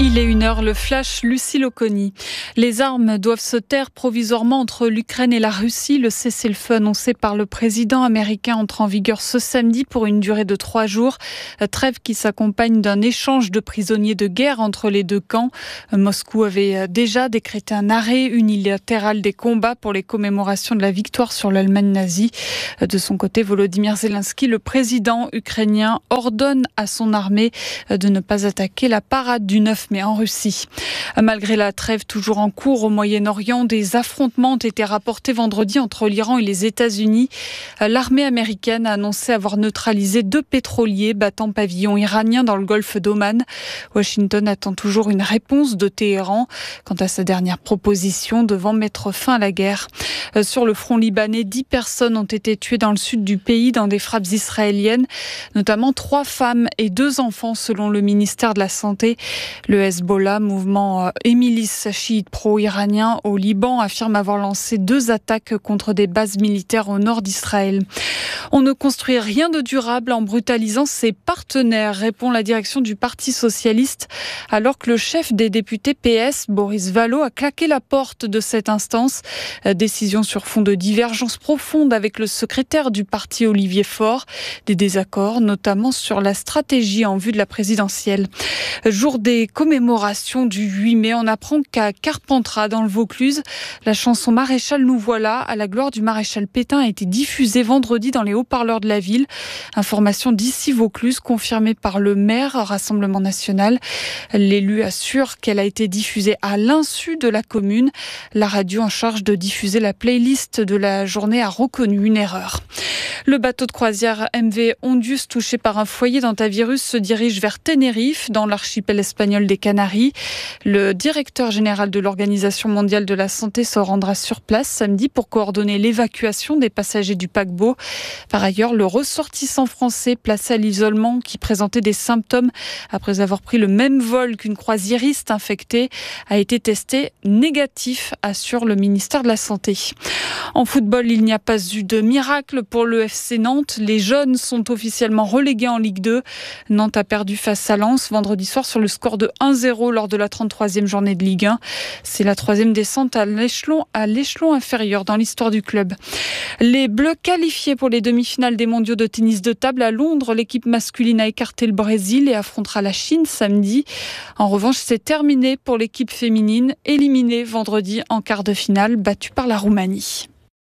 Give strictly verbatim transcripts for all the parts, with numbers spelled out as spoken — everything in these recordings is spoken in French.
Il est une heure, le flash, Lucille Oconi. Les armes doivent se taire provisoirement entre l'Ukraine et la Russie. Le cessez-le-feu annoncé par le président américain entre en vigueur ce samedi pour une durée de trois jours. Trêve qui s'accompagne d'un échange de prisonniers de guerre entre les deux camps. Moscou avait déjà décrété un arrêt unilatéral des combats pour les commémorations de la victoire sur l'Allemagne nazie. De son côté, Volodymyr Zelensky, le président ukrainien, ordonne à son armée de ne pas attaquer la parade du neuf mai en Russie. Malgré la trêve toujours en cours au Moyen-Orient, des affrontements ont été rapportés vendredi entre l'Iran et les États-Unis. L'armée américaine a annoncé avoir neutralisé deux pétroliers battant pavillon iranien dans le golfe d'Oman. Washington attend toujours une réponse de Téhéran quant à sa dernière proposition devant mettre fin à la guerre. Sur le front libanais, dix personnes ont été tuées dans le sud du pays dans des frappes israéliennes, notamment trois femmes et deux enfants selon le ministère de la Santé. Le Hezbollah, mouvement et milice chiite pro-iranien au Liban, affirme avoir lancé deux attaques contre des bases militaires au nord d'Israël. On ne construit rien de durable en brutalisant ses partenaires, répond la direction du Parti socialiste, alors que le chef des députés P S, Boris Vallaud, a claqué la porte de cette instance. Décision sur fond de divergences profondes avec le secrétaire du parti, Olivier Faure. Des désaccords, notamment sur la stratégie en vue de la présidentielle. Jour des commémorations du huit mai, on apprend qu'à Carpentras, dans le Vaucluse, la chanson Maréchal nous voilà, à la gloire du maréchal Pétain, a été diffusée vendredi dans les haut-parleurs de la ville. Information d'ici Vaucluse, confirmée par le maire Rassemblement National. L'élu assure qu'elle a été diffusée à l'insu de la commune. La radio en charge de diffuser la playlist de la journée a reconnu une erreur. Le bateau de croisière M V Ondius, touché par un foyer d'hantavirus, se dirige vers Tenerife, dans l'archipel espagnol des Canaries. Le directeur général de l'Organisation mondiale de la santé se rendra sur place samedi pour coordonner l'évacuation des passagers du paquebot. Par ailleurs, le ressortissant français placé à l'isolement qui présentait des symptômes après avoir pris le même vol qu'une croisiériste infectée a été testé négatif, assure le ministère de la Santé. En football, il n'y a pas eu de miracle pour le F C Nantes. Les jeunes sont officiellement relégués en Ligue deux. Nantes a perdu face à Lens vendredi soir sur le score de un zéro lors de la trente-troisième journée de Ligue un. C'est la troisième descente à l'échelon, à l'échelon inférieur dans l'histoire du club. Les Bleus qualifiés pour les demi-finales des mondiaux de tennis de table à Londres. L'équipe masculine a écarté le Brésil et affrontera la Chine samedi. En revanche, c'est terminé pour l'équipe féminine, éliminée vendredi en quart de finale, battue par la Roumanie.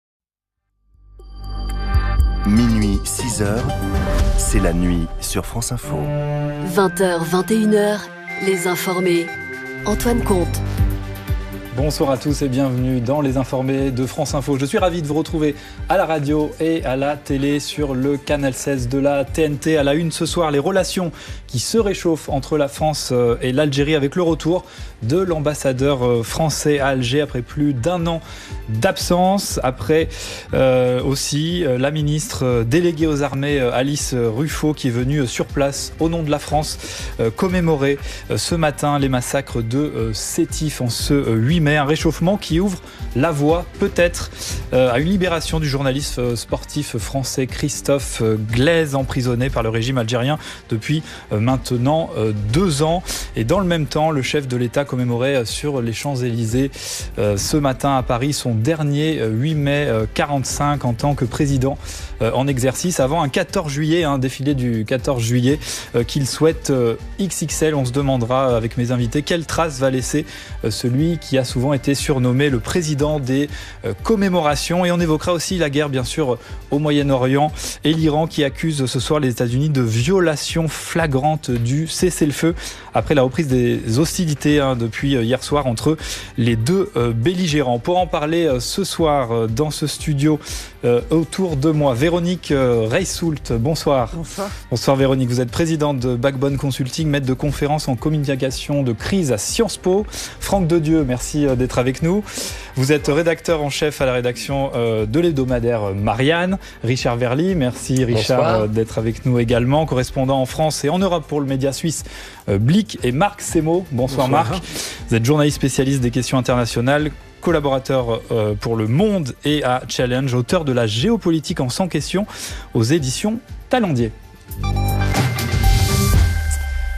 Minuit, six heures, c'est la nuit sur France Info. vingt heures, vingt et une heures, les informés. Antoine Comte. Bonsoir à tous et bienvenue dans les informés de France Info. Je suis ravi de vous retrouver à la radio et à la télé sur le canal seize de la T N T. À la une ce soir, les relations qui se réchauffent entre la France et l'Algérie avec le retour de l'ambassadeur français à Alger après plus d'un an d'absence. Après euh, aussi euh, la ministre déléguée aux armées Alice Ruffo qui est venue sur place au nom de la France euh, commémorer euh, ce matin les massacres de euh, Sétif en ce euh, huit mai. Un réchauffement qui ouvre la voie peut-être euh, à une libération du journaliste euh, sportif français Christophe euh, Glaise, emprisonné par le régime algérien depuis euh, maintenant euh, deux ans. Et dans le même temps, le chef de l'État commémorait sur les Champs-Élysées euh, ce matin à Paris son dernier huit mai quarante-cinq en tant que président euh, en exercice avant un quatorze juillet, un défilé du quatorze juillet euh, qu'il souhaite euh, X X L. On se demandera avec mes invités quelle trace va laisser euh, celui qui a souvent été surnommé le président des euh, commémorations. Et on évoquera aussi la guerre bien sûr au Moyen-Orient et l'Iran qui accuse ce soir les États-Unis de violation flagrante du cessez-le-feu après la reprise des hostilités hein, depuis hier soir entre les deux euh, belligérants. Pour en parler euh, ce soir euh, dans ce studio euh, autour de moi, Véronique euh, Reissoult, bonsoir. Bonsoir. Bonsoir Véronique, vous êtes présidente de Backbone Consulting, maître de conférences en communication de crise à Sciences Po. Franck Dedieu, merci euh, d'être avec nous. Vous êtes rédacteur en chef à la rédaction euh, de l'hebdomadaire Marianne. Richard Verly, merci Richard euh, d'être avec nous également, correspondant en France et en Europe pour le média suisse euh, Blick, et Marc Semo. Bonsoir, Bonsoir Marc. Vous êtes journaliste spécialiste des questions internationales, collaborateur euh, pour Le Monde et à Challenge, auteur de La géopolitique en cent questions aux éditions Talendier.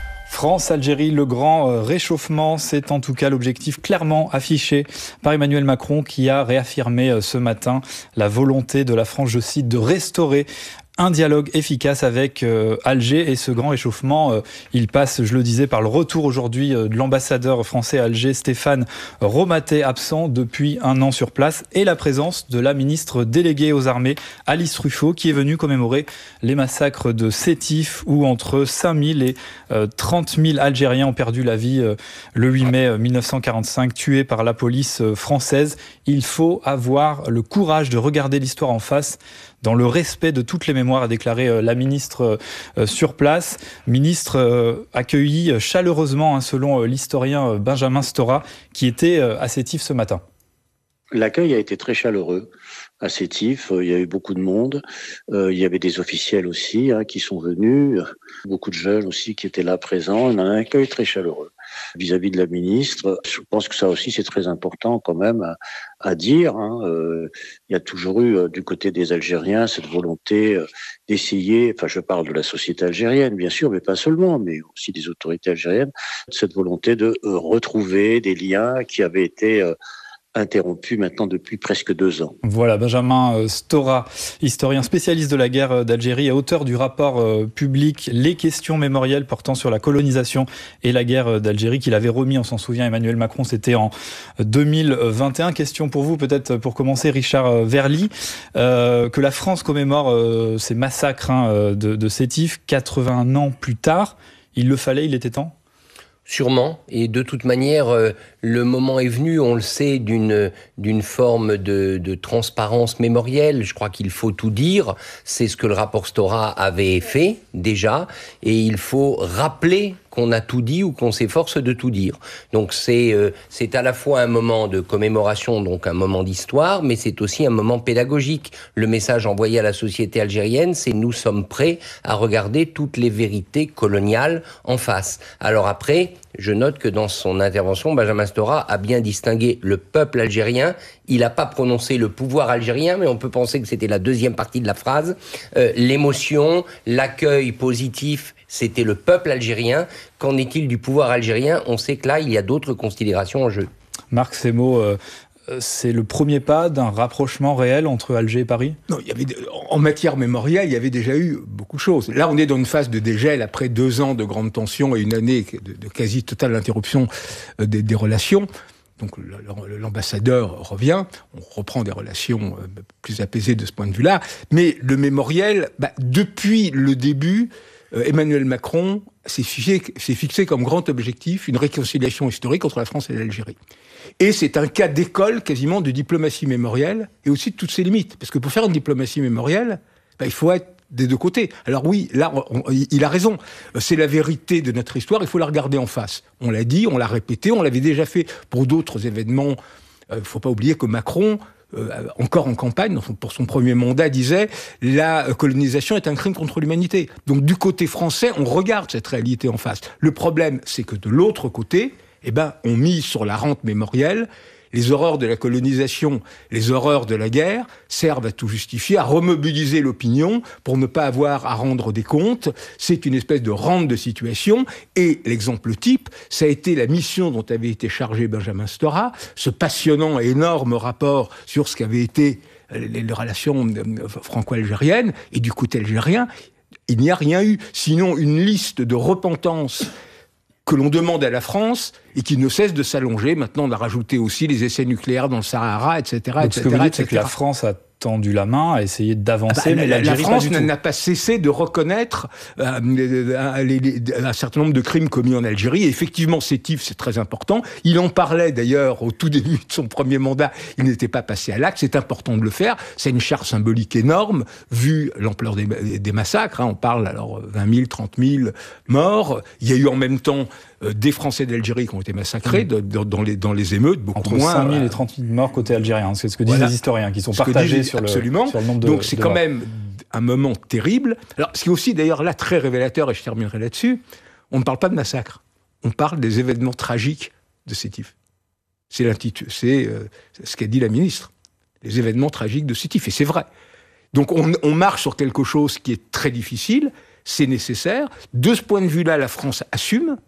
France-Algérie, le grand réchauffement, c'est en tout cas l'objectif clairement affiché par Emmanuel Macron qui a réaffirmé ce matin la volonté de la France, je cite, de restaurer un dialogue efficace avec euh, Alger. Et ce grand réchauffement, euh, il passe, je le disais, par le retour aujourd'hui euh, de l'ambassadeur français à Alger, Stéphane Romaté, absent depuis un an sur place, et la présence de la ministre déléguée aux armées, Alice Ruffaut, qui est venue commémorer les massacres de Sétif, où entre cinq mille et euh, trente mille Algériens ont perdu la vie euh, le huit mai mille neuf cent quarante-cinq, tués par la police euh, française. Il faut avoir le courage de regarder l'histoire en face, dans le respect de toutes les mémoires, a déclaré la ministre sur place. Ministre accueillie chaleureusement, selon l'historien Benjamin Stora, qui était à Sétif ce matin. L'accueil a été très chaleureux à Sétif. Il y a eu beaucoup de monde. Il y avait des officiels aussi hein, qui sont venus. Beaucoup de jeunes aussi qui étaient là présents. On a un accueil très chaleureux vis-à-vis de la ministre. Je pense que ça aussi, c'est très important quand même à, à dire. Hein. Euh, il y a toujours eu euh, du côté des Algériens cette volonté euh, d'essayer, enfin je parle de la société algérienne bien sûr, mais pas seulement, mais aussi des autorités algériennes, cette volonté de euh, retrouver des liens qui avaient été euh, interrompu maintenant depuis presque deux ans. Voilà, Benjamin Stora, historien spécialiste de la guerre d'Algérie et auteur du rapport euh, public Les questions mémorielles portant sur la colonisation et la guerre d'Algérie qu'il avait remis, on s'en souvient, Emmanuel Macron, c'était en deux mille vingt et un. Question pour vous, peut-être pour commencer, Richard Verly, euh, que la France commémore euh, ces massacres hein, de, de Sétif quatre-vingts ans plus tard. Il le fallait, il était temps ? Sûrement, et de toute manière, euh, le moment est venu, on le sait, d'une d'une forme de, de transparence mémorielle. Je crois qu'il faut tout dire. C'est ce que le rapport Stora avait fait déjà, et il faut rappeler qu'on a tout dit ou qu'on s'efforce de tout dire. Donc c'est euh, c'est à la fois un moment de commémoration, donc un moment d'histoire, mais c'est aussi un moment pédagogique. Le message envoyé à la société algérienne, c'est nous sommes prêts à regarder toutes les vérités coloniales en face. Alors après, je note que dans son intervention, Benjamin Stora a bien distingué le peuple algérien. Il n'a pas prononcé le pouvoir algérien, mais on peut penser que c'était la deuxième partie de la phrase. Euh, l'émotion, l'accueil positif, c'était le peuple algérien. Qu'en est-il du pouvoir algérien ? On sait que là, il y a d'autres considérations en jeu. Marc, ces mots, euh, c'est le premier pas d'un rapprochement réel entre Alger et Paris ? Non, il y avait, en matière mémorielle, il y avait déjà eu beaucoup de choses. Là, on est dans une phase de dégel après deux ans de grande tension et une année de, de quasi totale interruption des, des relations. Donc l'ambassadeur revient, on reprend des relations plus apaisées de ce point de vue-là. Mais le mémoriel, bah, depuis le début, Emmanuel Macron s'est fixé, s'est fixé comme grand objectif une réconciliation historique entre la France et l'Algérie. Et c'est un cas d'école quasiment de diplomatie mémorielle et aussi de toutes ses limites. Parce que pour faire une diplomatie mémorielle, bah, il faut être des deux côtés. Alors oui, là, on, on, il a raison. C'est la vérité de notre histoire, il faut la regarder en face. On l'a dit, on l'a répété, on l'avait déjà fait pour d'autres événements. Il euh, ne faut pas oublier que Macron, euh, encore en campagne, pour son premier mandat, disait « la colonisation est un crime contre l'humanité ». Donc du côté français, on regarde cette réalité en face. Le problème, c'est que de l'autre côté, eh ben, on mise sur la rente mémorielle. Les horreurs de la colonisation, les horreurs de la guerre servent à tout justifier, à remobiliser l'opinion pour ne pas avoir à rendre des comptes. C'est une espèce de rente de situation. Et l'exemple type, ça a été la mission dont avait été chargé Benjamin Stora, ce passionnant et énorme rapport sur ce qu'avaient été les, les relations franco-algériennes. Et du côté algérien, il n'y a rien eu. Sinon, une liste de repentance que l'on demande à la France et qui ne cesse de s'allonger. Maintenant, on a rajouté aussi les essais nucléaires dans le Sahara, et cetera. Donc, ce que vous dites, c'est que la France a tendu la main, a essayé d'avancer, ah bah, mais la, l'Algérie la France pas du n'a tout. pas cessé de reconnaître euh, les, les, un certain nombre de crimes commis en Algérie. Et effectivement, Sétif, c'est très important. Il en parlait d'ailleurs au tout début de son premier mandat. Il n'était pas passé à l'acte. C'est important de le faire. C'est une charge symbolique énorme, vu l'ampleur des, des massacres. Hein. On parle alors vingt mille, trente mille morts. Il y a eu en même temps euh, des Français d'Algérie qui ont été massacrés mmh. de, de, dans, les, dans les émeutes, beaucoup Entre moins. Entre cinq mille et trente mille morts côté algérien. C'est ce que disent voilà. les historiens, qui sont ce partagés sur le, absolument. sur le nombre de Donc c'est de quand morts. même un moment terrible. Alors ce qui est aussi d'ailleurs là très révélateur, et je terminerai là-dessus, on ne parle pas de massacre. On parle des événements tragiques de Sétif. C'est, l'intitulé, c'est euh, ce qu'a dit la ministre. Les événements tragiques de Sétif. Et c'est vrai. Donc on, on marche sur quelque chose qui est très difficile, c'est nécessaire. De ce point de vue-là, la France assume.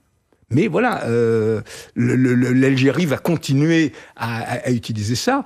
Mais voilà, euh, le, le, l'Algérie va continuer à, à, à utiliser ça.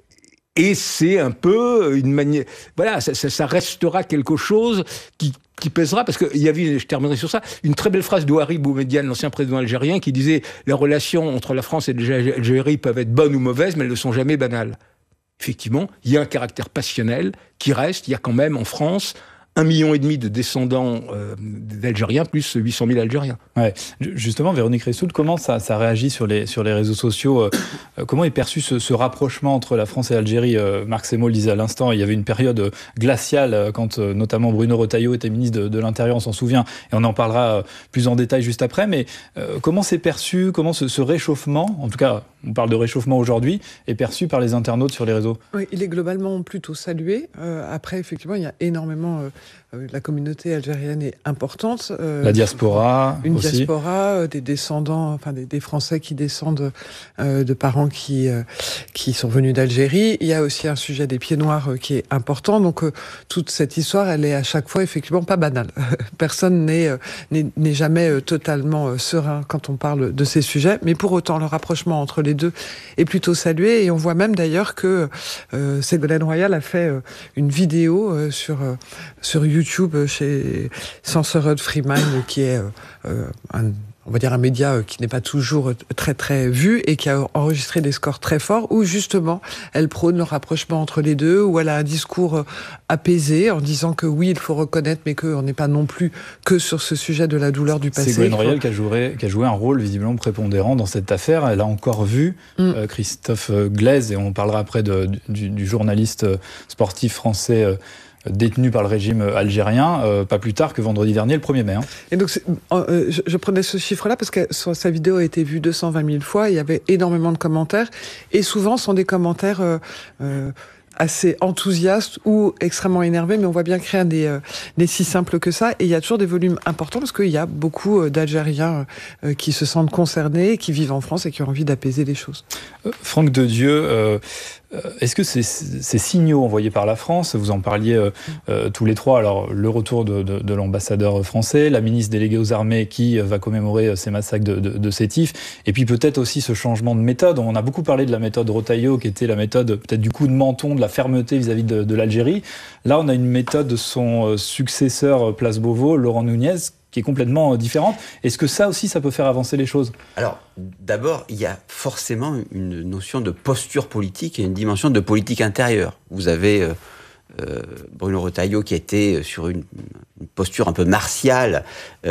Et c'est un peu une manière... Voilà, ça, ça, ça restera quelque chose qui, qui pèsera, parce qu'il y avait, je terminerai sur ça, une très belle phrase d'Ouari Boumedienne, l'ancien président algérien, qui disait « Les relations entre la France et l'Algérie peuvent être bonnes ou mauvaises, mais elles ne sont jamais banales. » Effectivement, il y a un caractère passionnel qui reste. Il y a quand même en France un million et demi de descendants euh, d'Algériens, plus huit cent mille Algériens. Ouais. Justement, Véronique Ressoul, comment ça, ça réagit sur les, sur les réseaux sociaux euh, Comment est perçu ce, ce rapprochement entre la France et l'Algérie euh, Marc Seymour le disait à l'instant, il y avait une période glaciale euh, quand euh, notamment Bruno Retailleau était ministre de, de l'Intérieur, on s'en souvient, et on en parlera euh, plus en détail juste après, mais euh, comment c'est perçu, comment ce, ce réchauffement, en tout cas on parle de réchauffement aujourd'hui, est perçu par les internautes sur les réseaux? Oui, il est globalement plutôt salué. Euh, après, effectivement, il y a énormément... Euh, la communauté algérienne est importante. Euh, la diaspora Une aussi. diaspora, euh, des descendants, enfin des, des Français qui descendent euh, de parents qui euh, qui sont venus d'Algérie. Il y a aussi un sujet des pieds noirs euh, qui est important. Donc euh, toute cette histoire, elle est à chaque fois effectivement pas banale. Personne n'est euh, n'est, n'est jamais euh, totalement euh, serein quand on parle de ces sujets. Mais pour autant, le rapprochement entre les deux est plutôt salué. Et on voit même d'ailleurs que euh, Ségolène Royal a fait euh, une vidéo euh, sur euh, sur YouTube YouTube chez Censorod Freeman, qui est euh, un, on va dire un média qui n'est pas toujours très très vu et qui a enregistré des scores très forts, où justement elle prône le rapprochement entre les deux, où elle a un discours apaisé en disant que oui, il faut reconnaître, mais qu'on n'est pas non plus que sur ce sujet de la douleur du passé. Ségolène Royal qui a joué, qui a joué un rôle visiblement prépondérant dans cette affaire. Elle a encore vu mm. euh, Christophe Glaise, et on parlera après de, du, du journaliste sportif français euh, détenu par le régime algérien, euh, pas plus tard que vendredi dernier, le premier mai. Hein. Et donc, euh, je, je prenais ce chiffre-là parce que sa vidéo a été vue deux cent vingt mille fois, il y avait énormément de commentaires, et souvent ce sont des commentaires... Euh, euh, assez enthousiaste ou extrêmement énervé, mais on voit bien que rien n'est, euh, n'est si simple que ça. Et il y a toujours des volumes importants parce qu'il y a beaucoup euh, d'Algériens euh, qui se sentent concernés, qui vivent en France et qui ont envie d'apaiser les choses. Euh, Franck Dedieu, euh, est-ce que ces, ces signaux envoyés par la France, vous en parliez euh, euh, tous les trois, alors le retour de, de, de l'ambassadeur français, la ministre déléguée aux armées qui va commémorer ces massacres de, de, de Sétif, et puis peut-être aussi ce changement de méthode. On a beaucoup parlé de la méthode Retailleau, qui était la méthode peut-être du coup de menton, de la fermeté vis-à-vis de, de l'Algérie. Là, on a une méthode de son successeur Place Beauvau, Laurent Nunez, qui est complètement différente. Est-ce que ça aussi, ça peut faire avancer les choses ? Alors, d'abord, il y a forcément une notion de posture politique et une dimension de politique intérieure. Vous avez euh, euh, Bruno Retailleau qui était sur une, une posture un peu martiale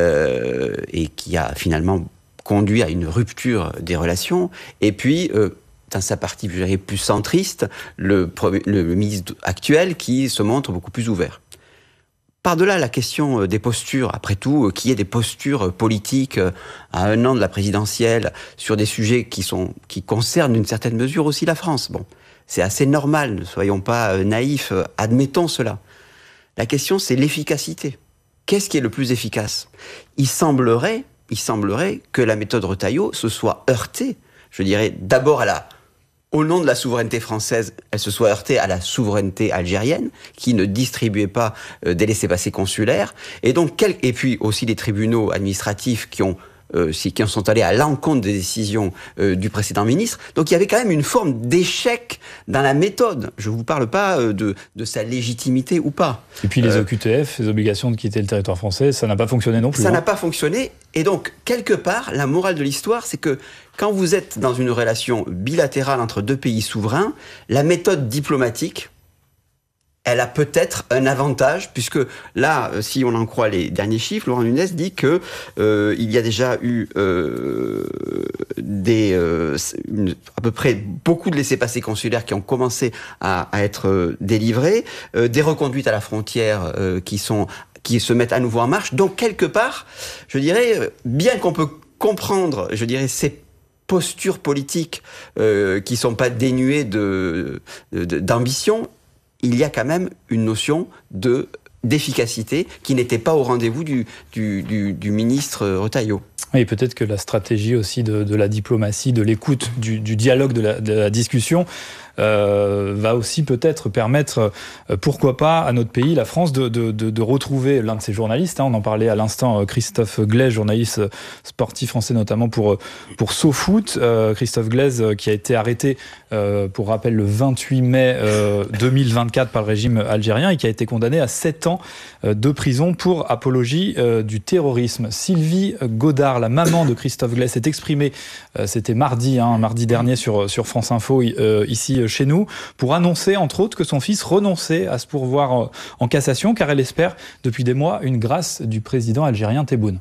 euh, et qui a finalement conduit à une rupture des relations. Et puis... Euh, dans sa partie, je dirais, plus centriste, le, le, le ministre actuel qui se montre beaucoup plus ouvert. Par-delà la question des postures, après tout, qu'il y ait des postures politiques à un an de la présidentielle sur des sujets qui, sont, qui concernent d'une certaine mesure aussi la France. Bon, c'est assez normal, ne soyons pas naïfs, admettons cela. La question, c'est l'efficacité. Qu'est-ce qui est le plus efficace ? Il semblerait, il semblerait que la méthode Retailleau se soit heurtée, je dirais, d'abord à la... Au nom de la souveraineté française, elle se soit heurtée à la souveraineté algérienne, qui ne distribuait pas euh, des laissez-passer consulaires. Et donc, quel... et puis aussi les tribunaux administratifs qui ont euh, qui en sont allés à l'encontre des décisions euh, du précédent ministre. Donc, il y avait quand même une forme d'échec dans la méthode. Je ne vous parle pas euh, de, de sa légitimité ou pas. Et puis les euh, O Q T F, les obligations de quitter le territoire français, ça n'a pas fonctionné non plus. Ça hein. n'a pas fonctionné. Et donc, quelque part, la morale de l'histoire, c'est que quand vous êtes dans une relation bilatérale entre deux pays souverains, la méthode diplomatique, elle a peut-être un avantage, puisque là, si on en croit les derniers chiffres, Laurent Nunez dit que euh, il y a déjà eu euh, des, euh, une, à peu près beaucoup de laissez-passer consulaires qui ont commencé à, à être euh, délivrés, euh, des reconduites à la frontière euh, qui sont qui se mettent à nouveau en marche. Donc quelque part, je dirais, bien qu'on peut comprendre, je dirais, ces postures politiques euh, qui sont pas dénuées de, de d'ambition, il y a quand même une notion de, d'efficacité qui n'était pas au rendez-vous du, du, du, du ministre Retailleau. Et peut-être que la stratégie aussi de, de la diplomatie, de l'écoute, du, du dialogue, de la, de la discussion, euh, va aussi peut-être permettre, euh, pourquoi pas, à notre pays, la France, de, de, de, de retrouver l'un de ses journalistes. Hein, on en parlait à l'instant, Christophe Glaise, journaliste sportif français notamment pour, pour SoFoot. Euh, Christophe Glaise qui a été arrêté, euh, pour rappel, le vingt-huit mai euh, deux mille vingt-quatre par le régime algérien et qui a été condamné à sept ans de prison pour apologie euh, du terrorisme. Sylvie Godard, la maman de Christophe Glaise, s'est exprimée, euh, c'était mardi, hein, mardi dernier sur, sur France Info, euh, ici chez nous, pour annoncer entre autres que son fils renonçait à se pourvoir en cassation car elle espère depuis des mois une grâce du président algérien Tebboune.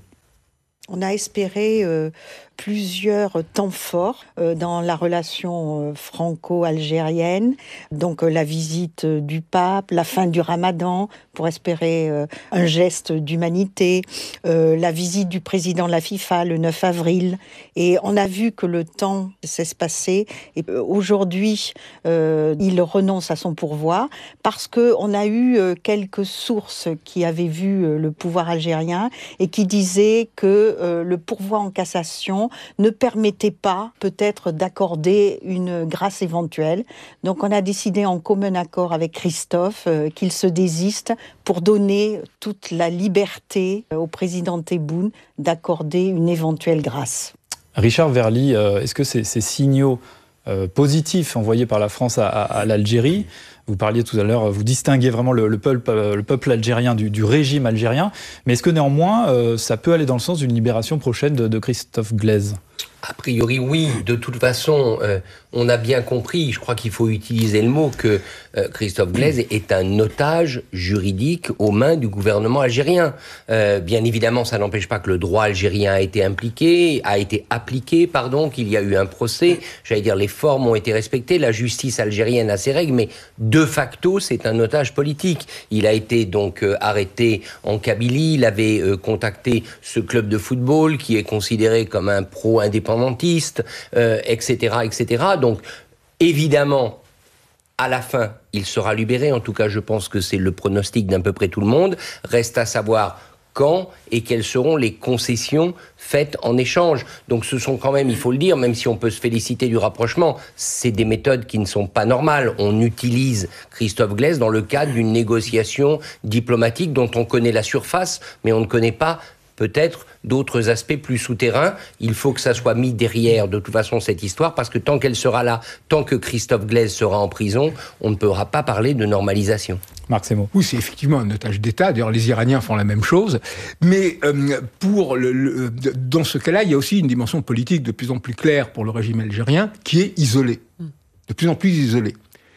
On a espéré euh, plusieurs temps forts euh, dans la relation euh, franco-algérienne, donc euh, la visite euh, du pape, la fin du ramadan pour espérer euh, un geste d'humanité, euh, la visite du président de la FIFA le neuf avril, et on a vu que le temps s'est passé, et euh, aujourd'hui euh, il renonce à son pourvoi parce qu'on a eu euh, quelques sources qui avaient vu euh, le pouvoir algérien et qui disaient que euh, le pourvoi en cassation ne permettait pas peut-être d'accorder une grâce éventuelle. Donc on a décidé en commun accord avec Christophe euh, qu'il se désiste pour donner toute la liberté euh, au président Tebboune d'accorder une éventuelle grâce. Richard Verly, euh, est-ce que ces, ces signaux euh, positifs envoyés par la France à, à, à l'Algérie, vous parliez tout à l'heure, vous distinguez vraiment le, le, peuple, le peuple algérien du, du régime algérien, mais est-ce que néanmoins euh, ça peut aller dans le sens d'une libération prochaine de, de Christophe Glaise ? A priori, oui. De toute façon, euh, on a bien compris, je crois qu'il faut utiliser le mot, que euh, Christophe Glaise est un otage juridique aux mains du gouvernement algérien. Euh, bien évidemment, ça n'empêche pas que le droit algérien a été impliqué, a été appliqué, pardon, qu'il y a eu un procès. J'allais dire, les formes ont été respectées, la justice algérienne a ses règles, mais de facto, c'est un otage politique. Il a été donc euh, arrêté en Kabylie, il avait euh, contacté ce club de football qui est considéré comme un pro-indépendantiste, euh, et cetera, et cetera. Donc, évidemment, à la fin, il sera libéré. En tout cas, je pense que c'est le pronostic d'à peu près tout le monde. Reste à savoir quand et quelles seront les concessions faites en échange. Donc ce sont quand même, il faut le dire, même si on peut se féliciter du rapprochement, c'est des méthodes qui ne sont pas normales. On utilise Christophe Glaise dans le cadre d'une négociation diplomatique dont on connaît la surface, mais on ne connaît pas peut-être d'autres aspects plus souterrains. Il faut que ça soit mis derrière, de toute façon, cette histoire, parce que tant qu'elle sera là, tant que Christophe Glaise sera en prison, on ne pourra pas parler de normalisation. Marc Semo. Oui, c'est effectivement un otage d'État. D'ailleurs, les Iraniens font la même chose. Mais euh, pour le, le, dans ce cas-là, il y a aussi une dimension politique de plus en plus claire pour le régime algérien, qui est isolé. De plus en plus isolé.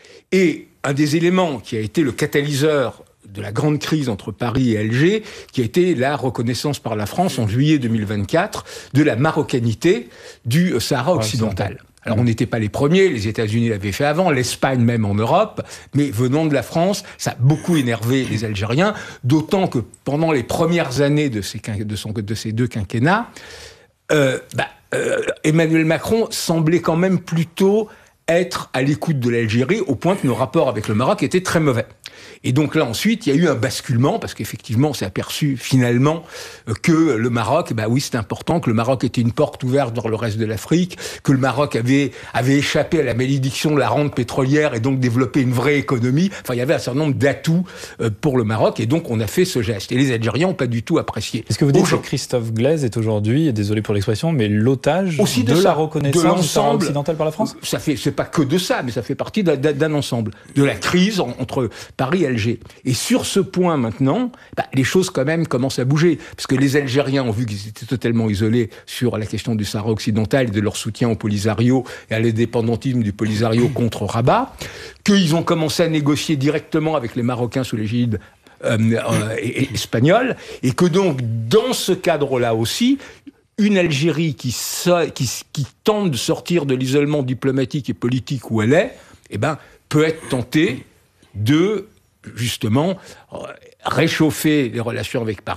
Et un des éléments qui a été le catalyseur de la grande crise entre Paris et Alger, qui a été la reconnaissance par la France en juillet deux mille vingt-quatre de la marocanité du Sahara occidental. Alors on n'était pas les premiers, les États-Unis l'avaient fait avant, l'Espagne même en Europe, mais venant de la France, ça a beaucoup énervé les Algériens, d'autant que pendant les premières années de ces, de son, de ces deux quinquennats, euh, bah, euh, Emmanuel Macron semblait quand même plutôt être à l'écoute de l'Algérie, au point que nos rapports avec le Maroc étaient très mauvais. Et donc là, ensuite, il y a eu un basculement, parce qu'effectivement, on s'est aperçu finalement que le Maroc, bah oui, c'est important, que le Maroc était une porte ouverte vers le reste de l'Afrique, que le Maroc avait, avait échappé à la malédiction de la rente pétrolière et donc développé une vraie économie. Enfin, il y avait un certain nombre d'atouts pour le Maroc, et donc on a fait ce geste. Et les Algériens n'ont pas du tout apprécié. Est-ce que vous dites que Christophe Glaise est aujourd'hui, et désolé pour l'expression, mais l'otage aussi de, de ça, la reconnaissance de l'ensemble du occidental par la France ? Ça fait, c'est pas que de ça, mais ça fait partie d'un, d'un ensemble. De la crise entre Paris et Alger. Et sur ce point maintenant, bah, les choses quand même commencent à bouger. Parce que les Algériens ont vu qu'ils étaient totalement isolés sur la question du Sahara occidental et de leur soutien au Polisario et à l'indépendantisme du Polisario contre Rabat, qu'ils ont commencé à négocier directement avec les Marocains sous l'égide euh, euh, espagnole, et que donc, dans ce cadre-là aussi, une Algérie qui, so- qui, qui tente de sortir de l'isolement diplomatique et politique où elle est, eh ben, peut être tentée de, justement, réchauffer les relations avec Paris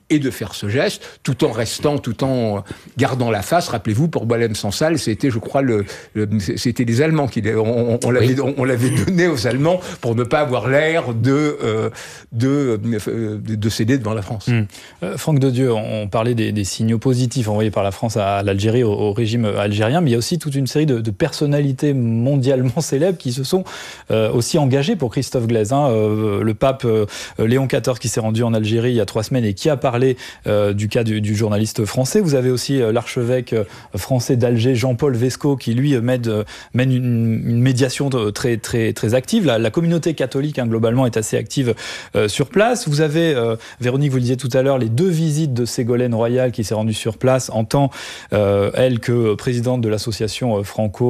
et de faire ce geste, tout en restant, tout en gardant la face. Rappelez-vous, pour Boualem Sansal, c'était, je crois, le, le, c'était les Allemands qui on, on, l'avait, on, on l'avait donné aux Allemands pour ne pas avoir l'air de, euh, de, de, de céder devant la France. Mmh. Euh, Franck Dedieu, on parlait des, des signaux positifs envoyés par la France à l'Algérie, au, au régime algérien, mais il y a aussi toute une série de, de personnalités mondialement célèbres qui se sont euh, aussi engagées pour Christophe Glaise. Hein. Euh, le pape euh, Léon quatorze qui s'est rendu en Algérie il y a trois semaines et qui a parlé Euh, du cas du, du journaliste français. Vous avez aussi euh, l'archevêque euh, français d'Alger, Jean-Paul Vesco, qui lui euh, mène, euh, mène une, une médiation très, très, très active. La, la communauté catholique, hein, globalement, est assez active euh, sur place. Vous avez, euh, Véronique, vous le disiez tout à l'heure, les deux visites de Ségolène Royal qui s'est rendue sur place en tant, euh, elle, que présidente de l'association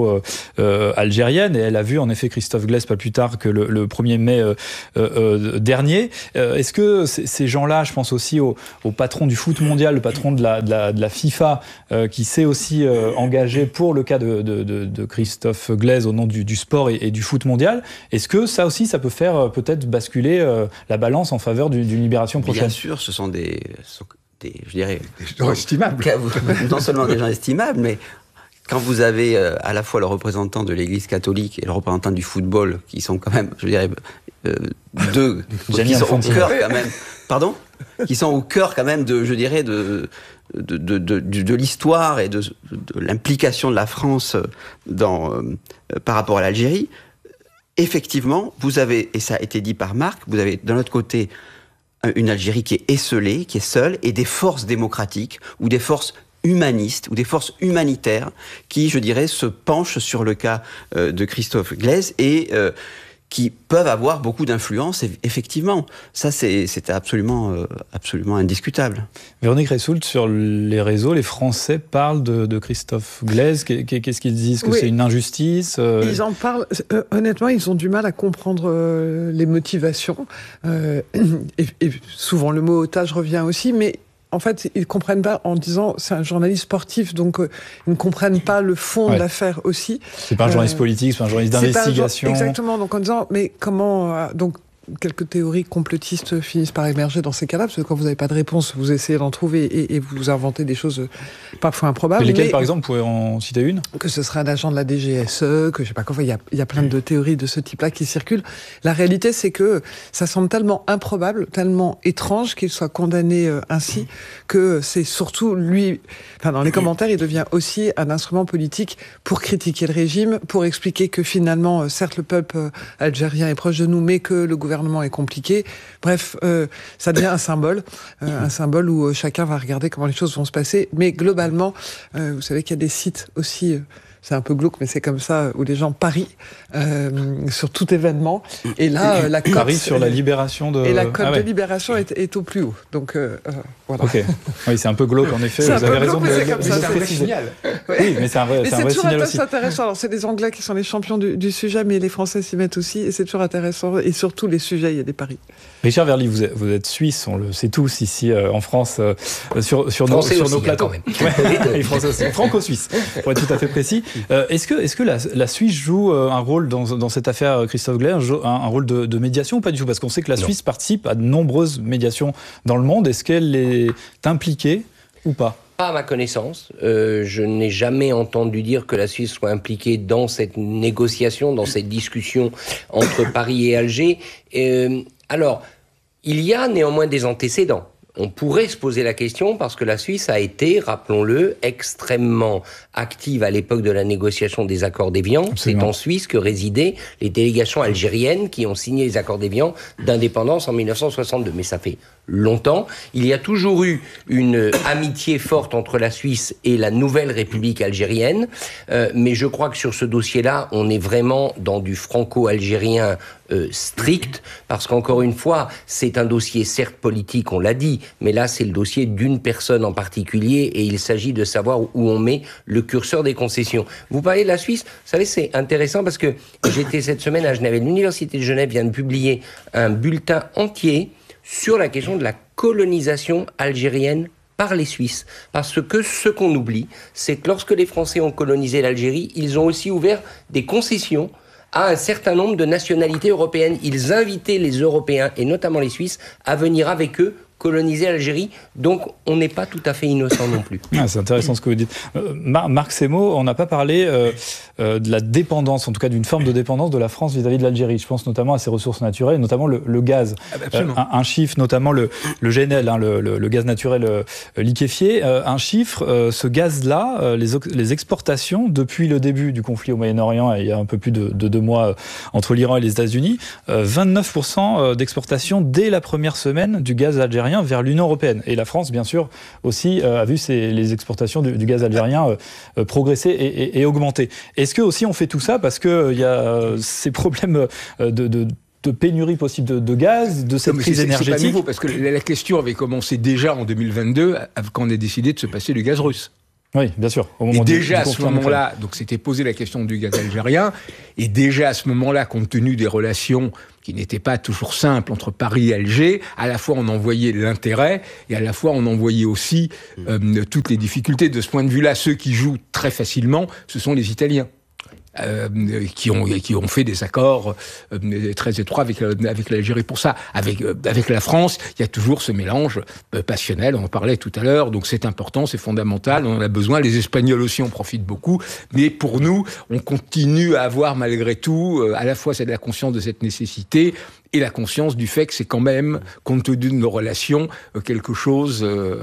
franco-algérienne. Et elle a vu, en effet, Christophe Glaise pas plus tard que le, le premier mai euh, euh, dernier. Euh, est-ce que c- ces gens-là, je pense aussi aux au patron du foot mondial, le patron de la, de la, de la FIFA, euh, qui s'est aussi euh, engagé pour le cas de, de, de, de Christophe Glaise au nom du, du sport et, et du foot mondial. Est-ce que ça aussi, ça peut faire euh, peut-être basculer euh, la balance en faveur du, d'une libération prochaine ? Bien sûr, ce sont des, ce sont des je dirais, des gens estimables. Non seulement des gens estimables, mais quand vous avez euh, à la fois le représentant de l'Église catholique et le représentant du football, qui sont quand même, je dirais, euh, deux, qui sont au cœur quand même, pardon, qui sont au cœur quand même de, je dirais, de de de de, de, de l'histoire et de, de l'implication de la France dans euh, par rapport à l'Algérie. Effectivement, vous avez, et ça a été dit par Marc, vous avez d'un autre côté une Algérie qui est esseulée, qui est seule, et des forces démocratiques ou des forces humanistes ou des forces humanitaires qui, je dirais, se penchent sur le cas euh, de Christophe Glaise et euh, qui peuvent avoir beaucoup d'influence, effectivement. Ça, c'est, c'est absolument, euh, absolument indiscutable. Véronique Ressoult, sur les réseaux, les Français parlent de, de Christophe Glaise. Qu'est-ce qu'ils disent ? Que oui. C'est une injustice euh... Ils en parlent. Euh, honnêtement, ils ont du mal à comprendre euh, les motivations. Euh, et, et souvent, le mot otage revient aussi, mais en fait, ils ne comprennent pas en disant c'est un journaliste sportif, donc euh, ils ne comprennent pas le fond ouais. de l'affaire aussi. C'est pas un journaliste euh, politique, c'est un journaliste d'investigation. Un, exactement, donc en disant mais comment euh, donc quelques théories complotistes finissent par émerger dans ces cas-là, parce que quand vous n'avez pas de réponse, vous essayez d'en trouver et, et vous inventez des choses parfois improbables. Et lesquelles, mais, par exemple, vous pouvez en citer une ? Que ce serait un agent de la D G S E, que je sais pas quoi. Il y a, il y a plein de théories de ce type-là qui circulent. La réalité, c'est que ça semble tellement improbable, tellement étrange qu'il soit condamné euh, ainsi, que c'est surtout lui. Enfin, dans les commentaires, il devient aussi un instrument politique pour critiquer le régime, pour expliquer que finalement, euh, certes, le peuple euh, algérien est proche de nous, mais que le gouvernement est compliqué. Bref, euh, ça devient un symbole, euh, un symbole où euh, chacun va regarder comment les choses vont se passer. Mais globalement, euh, vous savez qu'il y a des sites aussi, euh, c'est un peu glauque, mais c'est comme ça, où les gens parient euh, sur tout événement. Et là, euh, la cote... Paris sur la libération de... Et la cote ah ouais. de libération est, est au plus haut. Donc, euh, euh, voilà. Ok. Oui, c'est un peu glauque, en effet. C'est vous avez raison glauque, de c'est comme ça, c'est un vrai signal. Ouais. Oui, mais c'est un vrai, mais c'est c'est un vrai signal aussi. C'est intéressant. Alors, c'est les Anglais qui sont les champions du, du sujet, mais les Français s'y mettent aussi. Et c'est toujours intéressant. Et sur tous les sujets, il y a des paris. Richard Verly, vous êtes, vous êtes suisse, on le sait tous ici euh, en France, euh, sur, sur, nos, sur aussi, nos plateaux. Même. Ouais, et français aussi, franco-suisse, pour être tout à fait précis. Euh, est-ce que, est-ce que la, la Suisse joue un rôle dans, dans cette affaire Christophe Glaise, un, un rôle de, de médiation ou pas du tout ? Parce qu'on sait que la Suisse non. participe à de nombreuses médiations dans le monde. Est-ce qu'elle est impliquée ou pas ? Pas à ma connaissance. Euh, je n'ai jamais entendu dire que la Suisse soit impliquée dans cette négociation, dans cette discussion entre Paris et Alger. Euh, alors, il y a néanmoins des antécédents. On pourrait se poser la question parce que la Suisse a été, rappelons-le, extrêmement active à l'époque de la négociation des accords d'Évian. Absolument. C'est en Suisse que résidaient les délégations algériennes qui ont signé les accords d'Évian d'indépendance en dix-neuf cent soixante-deux. Mais ça fait longtemps. Il y a toujours eu une amitié forte entre la Suisse et la nouvelle République algérienne. Euh, mais je crois que sur ce dossier-là, on est vraiment dans du franco-algérien euh, strict, parce qu'encore une fois, c'est un dossier certes politique, on l'a dit, mais là, c'est le dossier d'une personne en particulier et il s'agit de savoir où on met le curseur des concessions. Vous parlez de la Suisse, vous savez, c'est intéressant parce que j'étais cette semaine à Genève et l'Université de Genève vient de publier un bulletin entier sur la question de la colonisation algérienne par les Suisses. Parce que ce qu'on oublie, c'est que lorsque les Français ont colonisé l'Algérie, ils ont aussi ouvert des concessions à un certain nombre de nationalités européennes. Ils invitaient les Européens, et notamment les Suisses, à venir avec eux coloniser l'Algérie. Donc, on n'est pas tout à fait innocent non plus. Ah, c'est intéressant ce que vous dites. Euh, Mar- Marc Semo, on n'a pas parlé euh, euh, de la dépendance, en tout cas d'une forme de dépendance de la France vis-à-vis de l'Algérie. Je pense notamment à ses ressources naturelles, notamment le, le gaz. Euh, un, un chiffre, notamment le, le G N L, hein, le, le, le gaz naturel euh, liquéfié. Euh, un chiffre, euh, ce gaz-là, euh, les, les exportations depuis le début du conflit au Moyen-Orient, il y a un peu plus de, de deux mois euh, entre l'Iran et les États-Unis, euh, vingt-neuf pour cent d'exportation dès la première semaine du gaz algérien vers l'Union européenne. Et la France, bien sûr, aussi euh, a vu ses, les exportations du, du gaz algérien euh, euh, progresser et, et, et augmenter. Est-ce que aussi on fait tout ça parce qu'il euh, y a euh, ces problèmes euh, de, de de pénurie possible de, de gaz, de cette non, crise c'est, énergétique. C'est pas nouveau, parce que la, la question avait commencé déjà en deux mille vingt-deux, quand on a décidé de se passer du gaz russe. Oui, bien sûr. Au moment et du, déjà du à ce moment-là, donc c'était posé la question du gaz algérien, et déjà à ce moment-là, compte tenu des relations qui n'étaient pas toujours simples entre Paris et Alger, à la fois on en voyait l'intérêt, et à la fois on en voyait aussi euh, toutes les difficultés. De ce point de vue-là, ceux qui jouent très facilement, ce sont les Italiens. Euh, qui ont qui ont fait des accords euh, très étroits avec avec l'Algérie pour ça. Avec euh, avec la France, il y a toujours ce mélange euh, passionnel. On en parlait tout à l'heure. Donc c'est important, c'est fondamental. On en a besoin. Les Espagnols aussi en profitent beaucoup. Mais pour nous, on continue à avoir malgré tout euh, à la fois c'est de la conscience de cette nécessité et la conscience du fait que c'est quand même, compte tenu de nos relations, euh, quelque chose. Euh,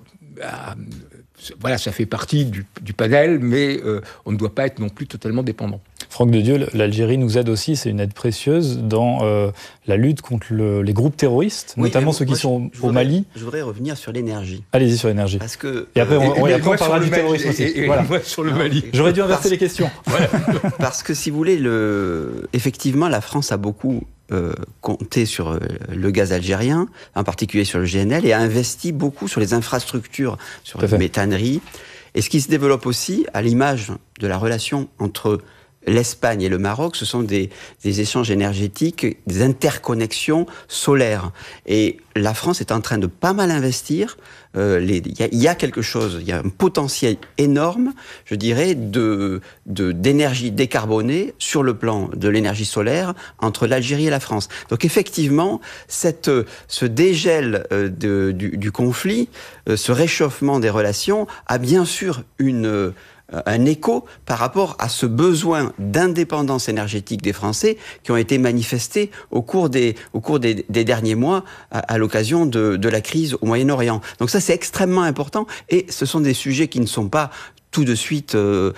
à, Voilà, ça fait partie du, du panel, mais euh, on ne doit pas être non plus totalement dépendant. Franck Dedieu, l'Algérie nous aide aussi, c'est une aide précieuse dans euh, la lutte contre le, les groupes terroristes, oui, notamment ceux qui moi, sont je, je au voudrais, Mali. Je voudrais revenir sur l'énergie. Allez-y sur l'énergie. Parce que, et après, on, et, et après, on parlera du terrorisme aussi. Et, et, voilà. Moi, sur le Mali. J'aurais dû inverser les questions. Voilà. Parce que, si vous voulez, le... effectivement, la France a beaucoup euh, compté sur euh, le gaz algérien, en particulier sur le G N L, et a investi beaucoup sur les infrastructures, sur la méthanerie. Et ce qui se développe aussi, à l'image de la relation entre l'Espagne et le Maroc, ce sont des, des échanges énergétiques, des interconnexions solaires. Et la France est en train de pas mal investir. Euh, les, y a, y a quelque chose, il y a un potentiel énorme, je dirais, de, de, d'énergie décarbonée sur le plan de l'énergie solaire entre l'Algérie et la France. Donc effectivement, cette, ce dégel euh, de, du, du conflit, euh, ce réchauffement des relations a bien sûr une... Euh, un écho par rapport à ce besoin d'indépendance énergétique des Français qui ont été manifestés au cours des, au cours des, des derniers mois à, à l'occasion de, de la crise au Moyen-Orient. Donc ça, c'est extrêmement important et ce sont des sujets qui ne sont pas tout de suite, euh,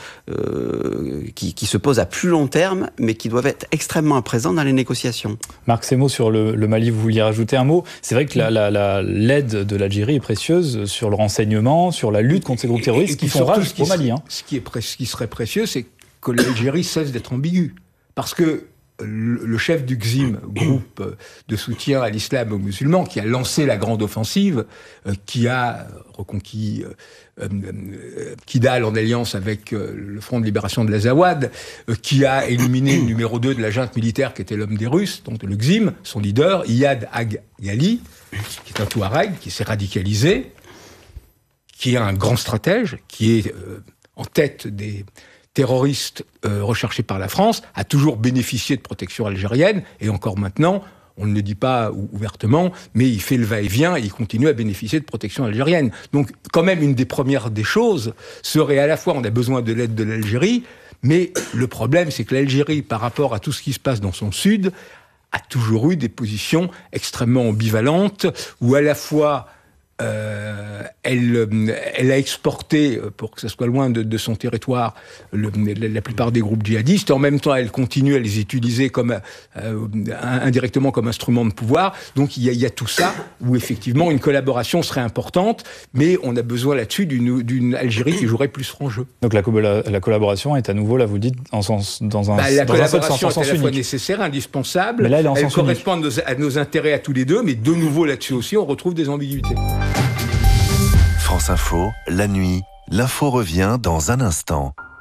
euh, qui, qui se posent à plus long terme, mais qui doivent être extrêmement présents dans les négociations. Marc Semo, sur le, le Mali, vous vouliez rajouter un mot. C'est vrai que la, la, la, l'aide de l'Algérie est précieuse sur le renseignement, sur la lutte contre ces groupes terroristes qui font rage au Mali. Hein. Ce qui, est pré- ce qui serait précieux, c'est que l'Algérie cesse d'être ambiguë. Parce que le chef du G S I M, groupe de soutien à l'islam et aux musulmans, qui a lancé la grande offensive, euh, qui a reconquis euh, euh, Kidal en alliance avec euh, le Front de libération de l'Azawad, euh, qui a éliminé le numéro deux de la junte militaire qui était l'homme des Russes, donc le G S I M, son leader, Iyad Ag Ghali, qui est un Touareg, qui s'est radicalisé, qui est un grand stratège, qui est euh, en tête des terroriste euh, recherché par la France, a toujours bénéficié de protection algérienne, et encore maintenant, on ne le dit pas ouvertement, mais il fait le va-et-vient et il continue à bénéficier de protection algérienne. Donc, quand même, une des premières des choses serait à la fois, on a besoin de l'aide de l'Algérie, mais le problème, c'est que l'Algérie, par rapport à tout ce qui se passe dans son sud, a toujours eu des positions extrêmement ambivalentes, où à la fois... Euh, elle, elle a exporté, pour que ça soit loin de, de son territoire, le, la plupart des groupes djihadistes. En même temps, elle continue à les utiliser comme, euh, indirectement comme instrument de pouvoir. Donc, il y, a, il y a tout ça où, effectivement, une collaboration serait importante, mais on a besoin là-dessus d'une, d'une Algérie qui jouerait plus franc jeu. Donc, la, la, la collaboration est à nouveau, là, vous dites, en sens, dans un, bah, la dans collaboration un seul sens, est à la fois unique. nécessaire, indispensable. Mais là, elle, est en elle sens correspond à nos, à nos intérêts à tous les deux, mais de nouveau, là-dessus aussi, on retrouve des ambiguïtés. France Info, la nuit, l'info revient dans un instant.